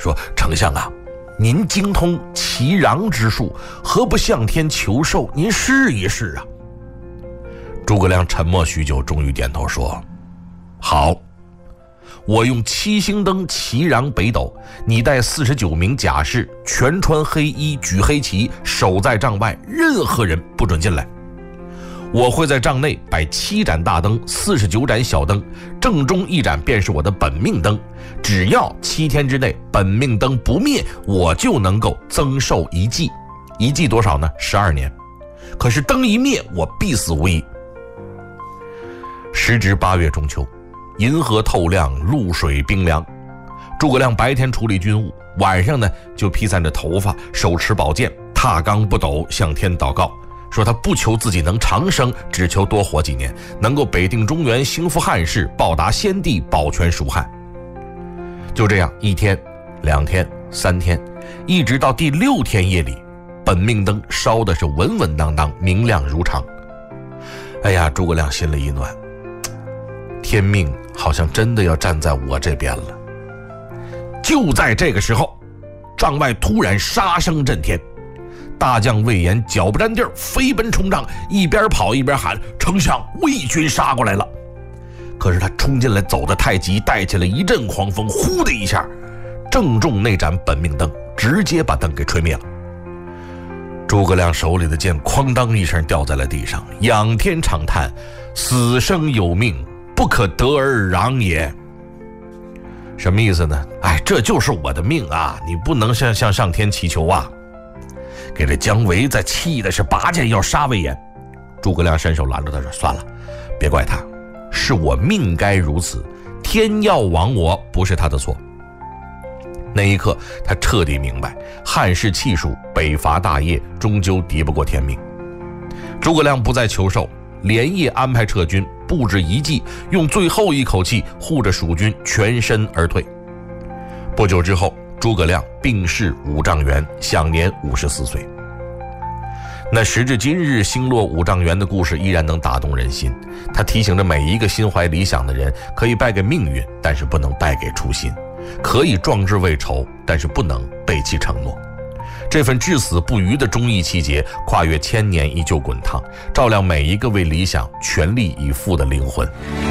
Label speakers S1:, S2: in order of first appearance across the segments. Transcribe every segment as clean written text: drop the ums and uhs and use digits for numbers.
S1: 说丞相啊，您精通骑禳之术，何不向天求寿，您试一试啊？诸葛亮沉默许久，终于点头说，好，我用7星灯骑禳北斗，你带49名甲士，全穿黑衣，举黑旗，守在帐外，任何人不准进来。我会在帐内摆7盏大灯，49盏小灯，正中一盏便是我的本命灯。只要7天之内本命灯不灭，我就能够增寿1纪。1纪多少呢？12年。可是灯一灭，我必死无疑。时值8月中秋，银河透亮，露水冰凉。诸葛亮白天处理军务，晚上呢就披散着头发，手持宝剑，踏罡不斗，向天祷告，说他不求自己能长生，只求多活几年，能够北定中原，兴复汉室，报答先帝，保全蜀汉。就这样1天、2天、3天，一直到第6天夜里，本命灯烧的是稳稳当当，明亮如常。哎呀，诸葛亮心里一暖，天命好像真的要站在我这边了。就在这个时候，帐外突然杀声震天，大将魏延脚不沾地儿，飞奔冲帐，一边跑一边喊，丞相，魏军杀过来了。可是他冲进来走得太急，带起了一阵狂风，呼的一下正中那盏本命灯，直接把灯给吹灭了。诸葛亮手里的剑哐当一声掉在了地上，仰天长叹，死生有命，不可得而攘也。什么意思呢？哎，这就是我的命啊，你不能向上天祈求啊。给这姜维再气的是拔剑要杀魏延，诸葛亮伸手拦住他说，算了，别怪他，是我命该如此，天要亡我，不是他的错。那一刻他彻底明白，汉室气数，北伐大业终究敌不过天命。诸葛亮不再求寿，连夜安排撤军，布置遗计，用最后一口气护着蜀军全身而退。不久之后，诸葛亮病逝五丈原，享年54岁。那时至今日，星落五丈原的故事依然能打动人心。他提醒着每一个心怀理想的人，可以败给命运，但是不能败给初心；可以壮志未酬，但是不能背弃承诺。这份至死不渝的忠义气节，跨越1000年依旧滚烫，照亮每一个为理想全力以赴的灵魂。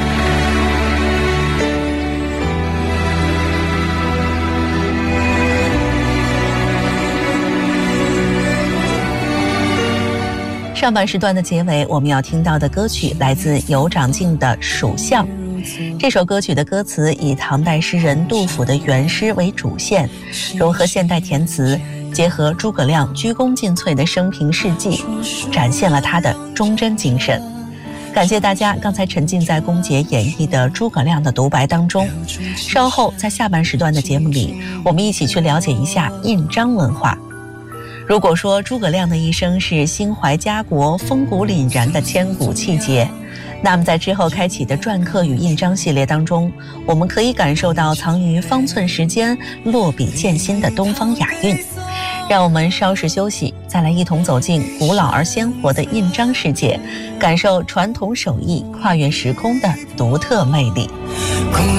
S2: 上半时段的结尾，我们要听到的歌曲来自尤长靖的《蜀相》。这首歌曲的歌词以唐代诗人杜甫的原诗为主线，融合现代填词，结合诸葛亮鞠躬尽瘁的生平事迹，展现了他的忠贞精神。感谢大家刚才沉浸在龚杰演绎的诸葛亮的独白当中。稍后在下半时段的节目里，我们一起去了解一下印章文化。如果说诸葛亮的一生是心怀家国、风骨凛然的千古气节，那么在之后开启的篆刻与印章系列当中，我们可以感受到藏于方寸时间、落笔见心的东方雅韵。让我们稍事休息，再来一同走进古老而鲜活的印章世界，感受传统手艺跨越时空的独特魅力。